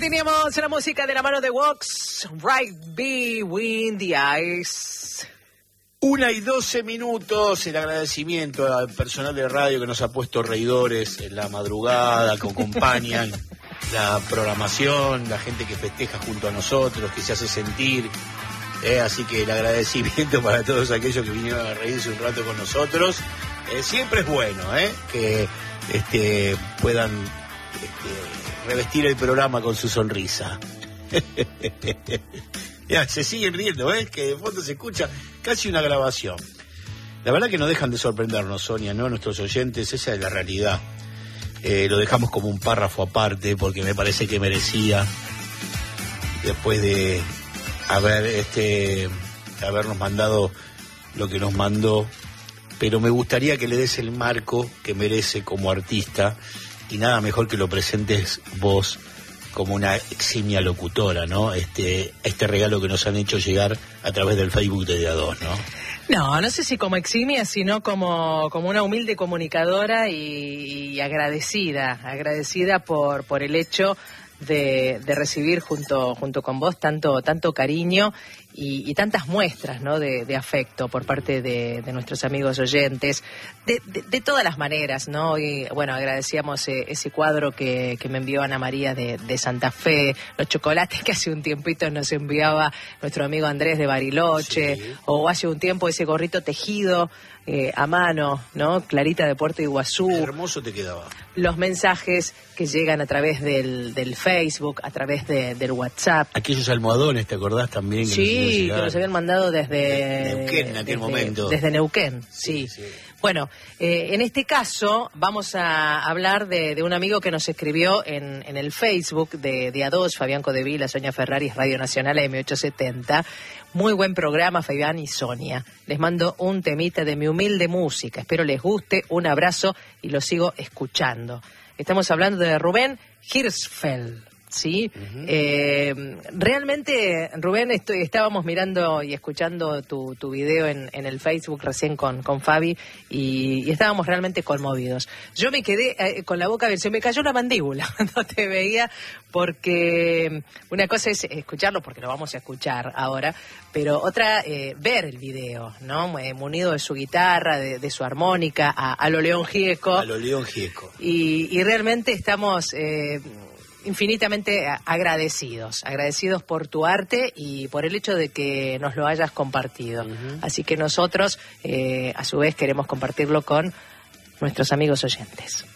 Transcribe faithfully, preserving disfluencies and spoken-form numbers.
teníamos la música de la mano de Vox, Right Be Win the Eyes. Una y doce minutos, el agradecimiento al personal de radio que nos ha puesto reidores en la madrugada, que acompañan la programación, la gente que festeja junto a nosotros, que se hace sentir. Eh, así que el agradecimiento para todos aquellos que vinieron a reírse un rato con nosotros. Eh, siempre es bueno eh, que este, puedan este, revestir el programa con su sonrisa. Ya, se siguen riendo, ¿eh? Que de fondo se escucha casi una grabación. La verdad que no dejan de sorprendernos, Sonia, ¿no? Nuestros oyentes, esa es la realidad. Eh, lo dejamos como un párrafo aparte porque me parece que merecía, después de haber este habernos mandado lo que nos mandó, pero me gustaría que le des el marco que merece como artista, y nada mejor que lo presentes vos como una eximia locutora, ¿no? Este, este regalo que nos han hecho llegar a través del Facebook de Día dos, ¿no? No, no sé si como eximia, sino como, como una humilde comunicadora y, y agradecida, agradecida por, por el hecho de, de recibir junto, junto con vos tanto, tanto cariño y, y tantas muestras, ¿no? de, de afecto por parte de, de nuestros amigos oyentes, de, de, de todas las maneras, ¿no? Y bueno, agradecíamos eh, ese cuadro que, que me envió Ana María de, de Santa Fe, los chocolates que hace un tiempito nos enviaba nuestro amigo Andrés de Bariloche, sí. O hace un tiempo ese gorrito tejido eh, a mano, ¿no? Clarita de Puerto Iguazú. Qué hermoso te quedaba. Los mensajes que llegan a través del, del Facebook, a través de, del WhatsApp. Aquellos almohadones, ¿te acordás también? Que sí, nos que nos habían mandado desde Neuquén en aquel desde, momento. Desde Neuquén, sí. sí, sí. Bueno, eh, en este caso vamos a hablar de, de un amigo que nos escribió en, en el Facebook de Día dos, Fabián Codevila, Sonia Ferrari, Radio Nacional M ochocientos setenta. Muy buen programa, Fabián y Sonia. Les mando un temita de mi humilde música. Espero les guste. Un abrazo y lo sigo escuchando. Estamos hablando de Rubén Hirschfeld. Sí, uh-huh. eh, realmente, Rubén, estoy, estábamos mirando y escuchando tu, tu video en, en el Facebook recién con, con Fabi y, y estábamos realmente conmovidos. Yo me quedé eh, con la boca abierta, se me cayó la mandíbula cuando te veía, porque una cosa es escucharlo, porque lo vamos a escuchar ahora, pero otra, eh, ver el video, ¿no? Eh, munido de su guitarra, de, de su armónica, a, a lo León Gieco. A lo León Gieco. Y, y realmente estamos Eh, infinitamente agradecidos, agradecidos por tu arte y por el hecho de que nos lo hayas compartido. Uh-huh. Así que nosotros, eh, a su vez, queremos compartirlo con nuestros amigos oyentes.